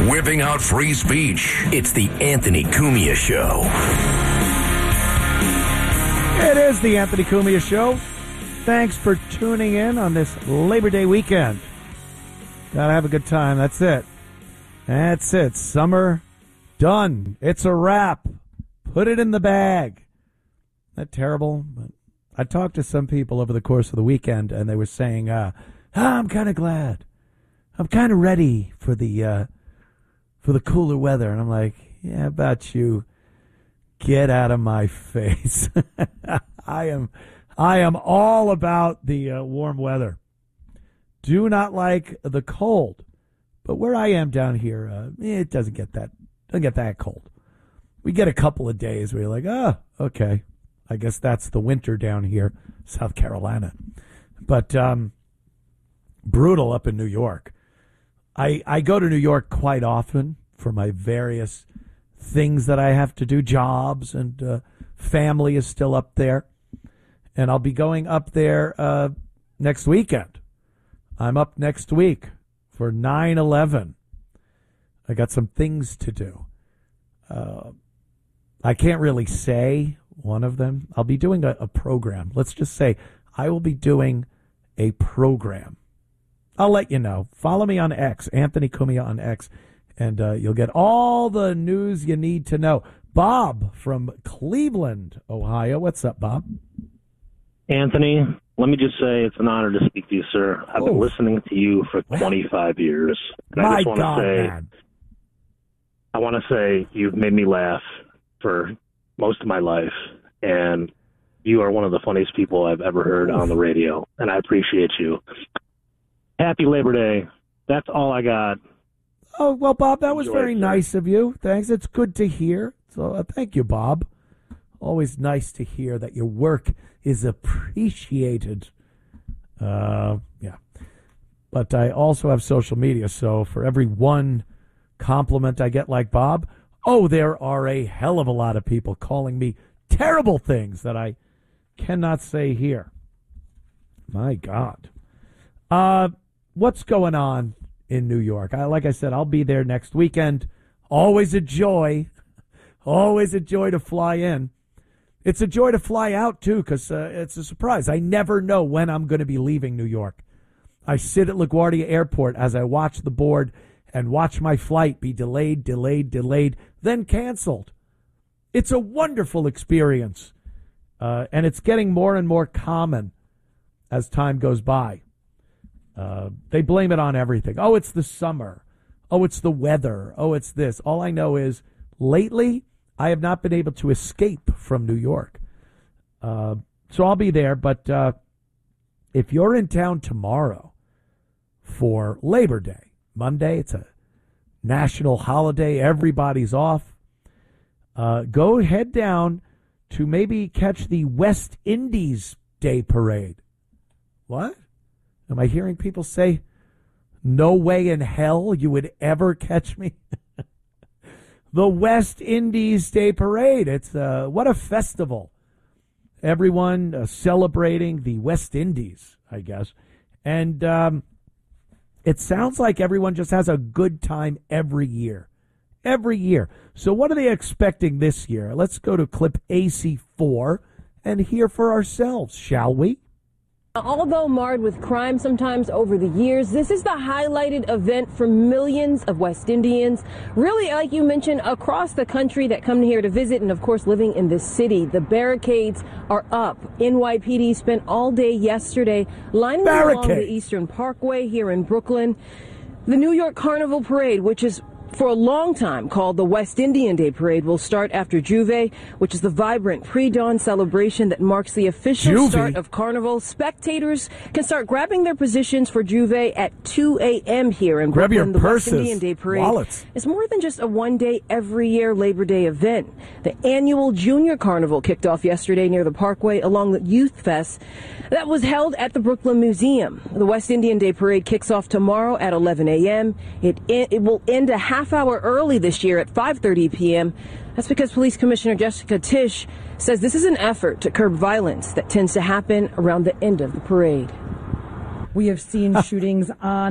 whipping out free speech. It's the Anthony Cumia Show. It is the Anthony Cumia Show. Thanks for tuning in on this Labor Day weekend. Gotta have a good time. That's it. That's it. Summer done. It's a wrap. Put it in the bag. Isn't that terrible? But I talked to some people over the course of the weekend, and they were saying, I'm kind of glad. I'm kind of ready for the cooler weather. And I'm like, yeah, about you. Get out of my face. I am all about the warm weather. Do not like the cold. But where I am down here, it doesn't get that cold. We get a couple of days where you're like, oh, okay. I guess that's the winter down here, South Carolina. But brutal up in New York. I go to New York quite often for my various things that I have to do, jobs, and family is still up there. And I'll be going up there next weekend. I'm up next week for 9/11. I got some things to do. I can't really say one of them. I'll be doing a program. Let's just say I will be doing a program. I'll let you know. Follow me on X, Anthony Cumia on X, and you'll get all the news you need to know. Bob from Cleveland, Ohio. What's up, Bob? Anthony, let me just say it's an honor to speak to you, sir. I've been listening to you for 25 years. And My God, man. I want to say you've made me laugh for most of my life, and you are one of the funniest people I've ever heard on the radio, and I appreciate you. Happy Labor Day. That's all I got. Oh, well, Bob, that was Enjoy very it, sir. nice of you. Thanks. It's good to hear. So thank you, Bob. Always nice to hear that your work is appreciated. Yeah. But I also have social media, so for every one compliment I get like Bob, there are a hell of a lot of people calling me terrible things that I cannot say here. My God. What's going on in New York? Like I said, I'll be there next weekend. Always a joy. Always a joy to fly in. It's a joy to fly out, too, because it's a surprise. I never know when I'm going to be leaving New York. I sit at LaGuardia Airport as I watch the board and watch my flight be delayed, then canceled. It's a wonderful experience, and it's getting more and more common as time goes by. They blame it on everything. Oh, it's the summer. Oh, it's the weather. Oh, it's this. All I know is lately I have not been able to escape from New York. So I'll be there. But if you're in town tomorrow for Labor Day, Monday, it's a national holiday. Everybody's off. Go head down to maybe catch the West Indies Day Parade. What? Am I hearing people say, no way in hell you would ever catch me? The West Indies Day Parade. It's what a festival. Everyone celebrating the West Indies, I guess. And it sounds like everyone just has a good time every year. Every year. So what are they expecting this year? Let's go to clip AC4 and hear for ourselves, shall we? Although marred with crime sometimes over the years, this is the highlighted event for millions of West Indians, really, like you mentioned, across the country that come here to visit and, of course, living in this city. The barricades are up. NYPD spent all day yesterday lining along the Eastern Parkway here in Brooklyn. The New York Carnival Parade, which is for a long time called the West Indian Day Parade, will start after Juve, which is the vibrant pre-dawn celebration that marks the official start of Carnival. Spectators can start grabbing their positions for Juve at 2 a.m. here in Brooklyn. The West Indian Day Parade is more than just a one-day, every-year Labor Day event. The annual Junior Carnival kicked off yesterday near the Parkway along the Youth Fest that was held at the Brooklyn Museum. The West Indian Day Parade kicks off tomorrow at 11 a.m. It will end a half hour early this year at 5:30 p.m. That's because Police Commissioner Jessica Tisch says this is an effort to curb violence that tends to happen around the end of the parade. We have seen shootings on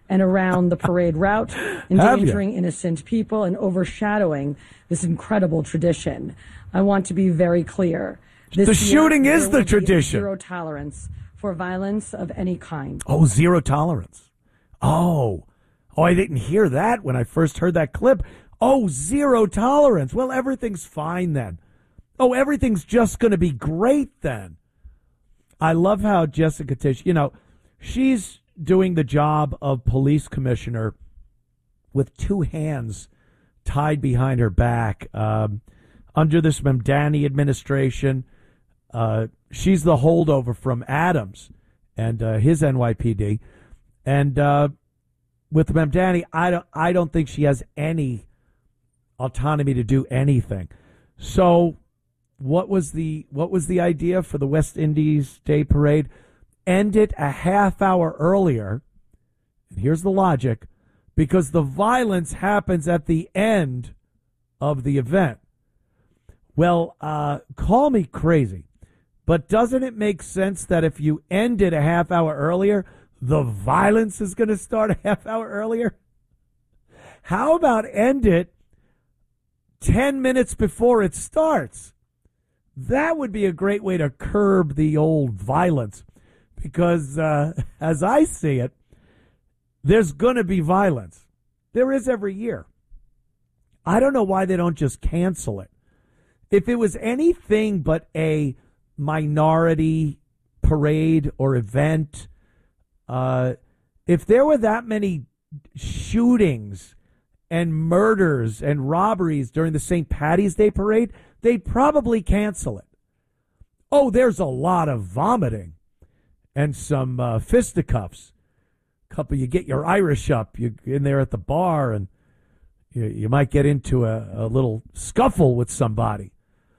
and around the parade route, endangering innocent people and overshadowing this incredible tradition. I want to be very clear. The shooting is the tradition. Zero tolerance for violence of any kind. Oh, zero tolerance. Oh, I didn't hear that when I first heard that clip. Oh, zero tolerance. Well, everything's fine then. Oh, everything's just going to be great then. I love how Jessica Tisch, she's doing the job of police commissioner with two hands tied behind her back. Under this Mamdani administration, she's the holdover from Adams and his NYPD. And with Mamdani, I don't think she has any autonomy to do anything. So what was the idea for the West Indies Day Parade? End it a half hour earlier. And here's the logic. Because the violence happens at the end of the event. Well, call me crazy, but doesn't it make sense that if you end it a half hour earlier, the violence is going to start a half hour earlier? How about end it 10 minutes before it starts? That would be a great way to curb the old violence because, as I see it, there's going to be violence. There is every year. I don't know why they don't just cancel it. If it was anything but a minority parade or event, if there were that many shootings and murders and robberies during the St. Patty's Day parade, they'd probably cancel it. Oh, there's a lot of vomiting and some fisticuffs. You get your Irish up, you in there at the bar, and you might get into a little scuffle with somebody.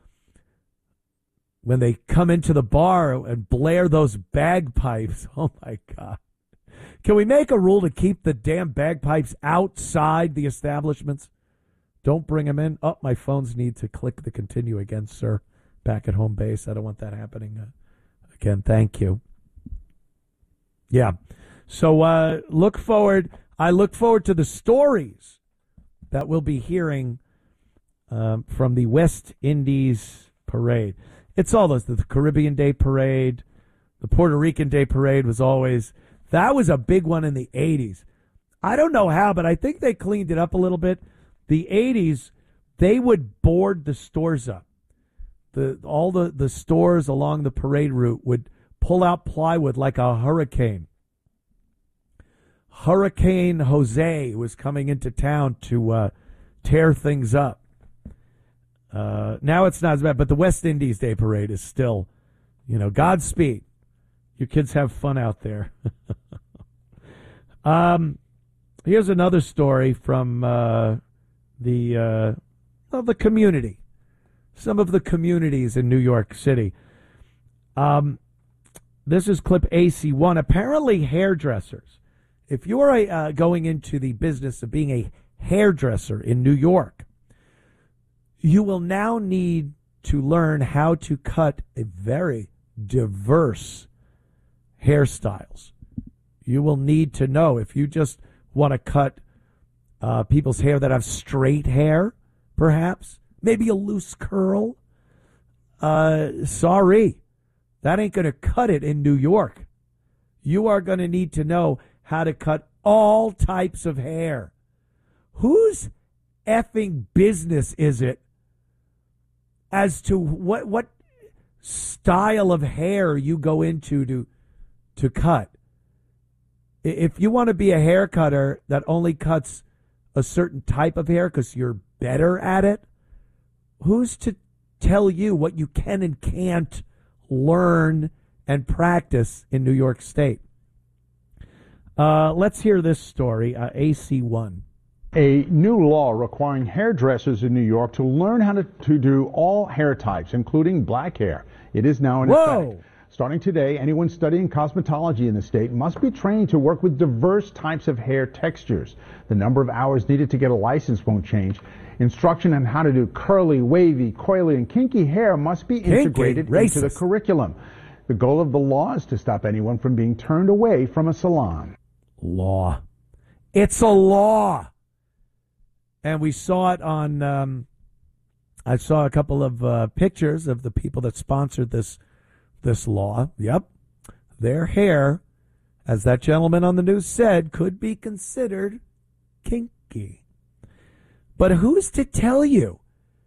When they come into the bar and blare those bagpipes, oh my God. Can we make a rule to keep the damn bagpipes outside the establishments? Don't bring them in. Oh, my phones need to click the continue again, sir. Back at home base. I don't want that happening again. Thank you. Yeah. So I look forward to the stories that we'll be hearing from the West Indies Parade. It's all those, the Caribbean Day Parade, the Puerto Rican Day Parade that was a big one in the 80s. I don't know how, but I think they cleaned it up a little bit. The 80s, they would board the stores up. All the stores along the parade route would pull out plywood like a hurricane. Hurricane Jose was coming into town to tear things up. Now it's not as bad, but the West Indies Day Parade is still, Godspeed. Your kids have fun out there. Here's another story from the community. Some of the communities in New York City. This is clip AC1. Apparently hairdressers. If you are going into the business of being a hairdresser in New York, you will now need to learn how to cut a very diverse hairstyles. You will need to know if you just want to cut people's hair that have straight hair, perhaps, maybe a loose curl. Sorry, that ain't going to cut it in New York. You are going to need to know how to cut all types of hair. Whose effing business is it as to what style of hair you go into to cut? If you want to be a hair cutter that only cuts a certain type of hair because you're better at it, who's to tell you what you can and can't learn and practice in New York State? Let's hear this story, AC1. A new law requiring hairdressers in New York to learn how to do all hair types, including black hair. It is now in effect. Starting today, anyone studying cosmetology in the state must be trained to work with diverse types of hair textures. The number of hours needed to get a license won't change. Instruction on how to do curly, wavy, coily, and kinky hair must be integrated into the curriculum. The goal of the law is to stop anyone from being turned away from a salon. Law. It's a law. And we saw it on, I saw a couple of pictures of the people that sponsored this law. Yep. Their hair, as that gentleman on the news said, could be considered kinky. But who's to tell you?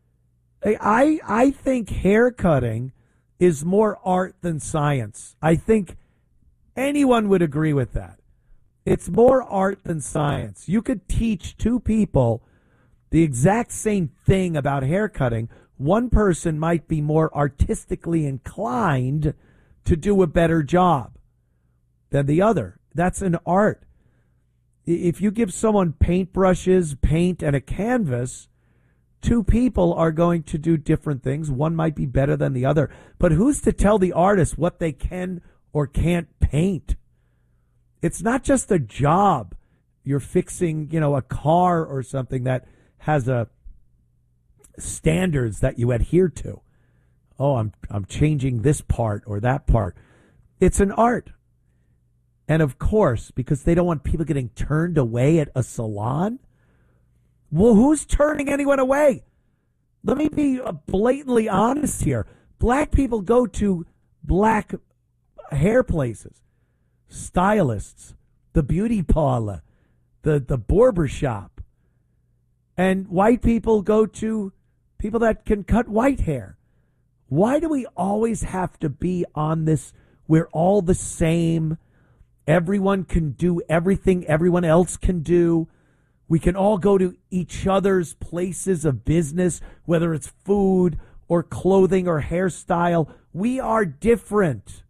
I think hair cutting is more art than science. I think anyone would agree with that. It's more art than science. You could teach two people the exact same thing about hair cutting. One person might be more artistically inclined to do a better job than the other. That's an art. If you give someone paintbrushes, paint, and a canvas, two people are going to do different things. One might be better than the other. But who's to tell the artist what they can or can't paint? It's not just a job. You're fixing, a car or something that has a standards that you adhere to. Oh, I'm changing this part or that part. It's an art. And of course, because they don't want people getting turned away at a salon. Well, who's turning anyone away? Let me be blatantly honest here. Black people go to black hair places, stylists, the beauty parlor, the barber shop. And white people go to people that can cut white hair. Why do we always have to be on this? We're all the same. Everyone can do everything everyone else can do. We can all go to each other's places of business, whether it's food or clothing or hairstyle. We are different.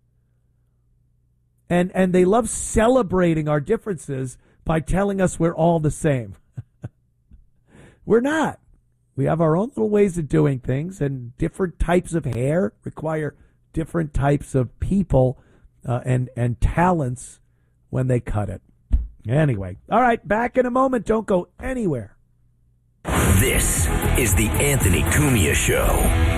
And they love celebrating our differences by telling us we're all the same. We're not. We have our own little ways of doing things, and different types of hair require different types of people and talents when they cut it. Anyway, all right, back in a moment. Don't go anywhere. This is the Anthony Cumia Show.